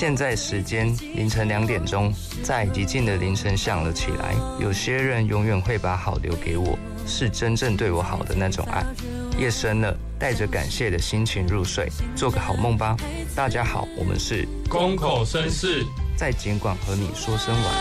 现在时间凌晨2点钟，在寂静的凌晨响了起来。有些人永远会把好留给我，是真正对我好的那种爱。夜深了，带着感谢的心情入睡，做个好梦吧。大家好，我们是公口绅士， 在尽管和你说声晚安。